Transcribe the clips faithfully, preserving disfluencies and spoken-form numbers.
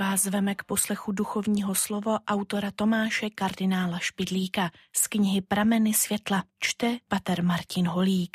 vás zveme k poslechu duchovního slova autora Tomáše kardinála Špidlíka z knihy Prameny světla. Čte pater Martin Holík.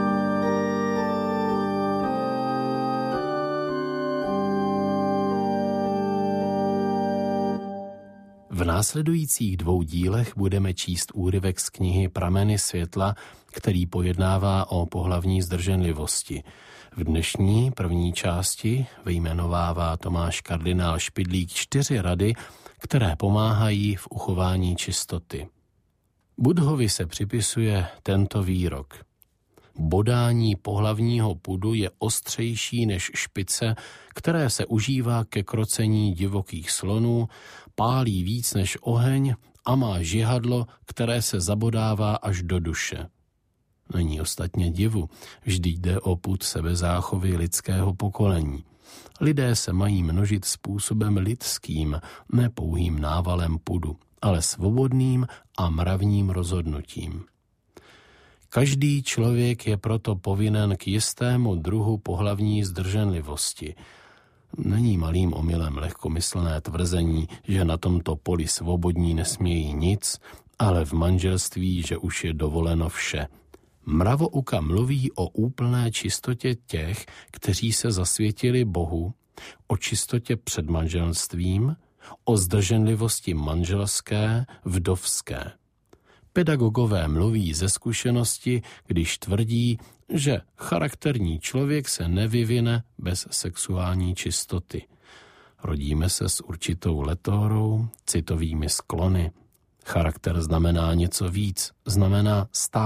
V následujících dvou dílech budeme číst úryvek z knihy Prameny světla, který pojednává o pohlavní zdrženlivosti. V dnešní první části vyjmenovává Tomáš kardinál Špidlík čtyři rady, které pomáhají v uchování čistoty. Buddhovi se připisuje tento výrok. Bodání pohlavního pudu je ostřejší než špice, které se užívá ke krocení divokých slonů, pálí víc než oheň a má žihadlo, které se zabodává až do duše. Není ostatně divu, vždyť jde o pud sebezáchovy lidského pokolení. Lidé se mají množit způsobem lidským, ne pouhým návalem pudu, ale svobodným a mravním rozhodnutím. Každý člověk je proto povinen k jistému druhu pohlavní zdrženlivosti. Není malým omylem lehkomyslné tvrzení, že na tomto poli svobodní nesmějí nic, ale v manželství, že už je dovoleno vše. Mravouka mluví o úplné čistotě těch, kteří se zasvětili Bohu, o čistotě před manželstvím, o zdrženlivosti manželské, vdovské. Pedagogové mluví ze zkušenosti, když tvrdí, že charakterní člověk se nevyvine bez sexuální čistoty. Rodíme se s určitou letórou, citovými sklony. Charakter znamená něco víc, znamená stát.